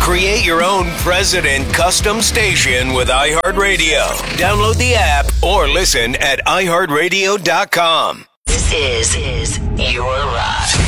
Create your own president custom station with iHeartRadio. Download the app or listen at iHeartRadio.com. This is your ride.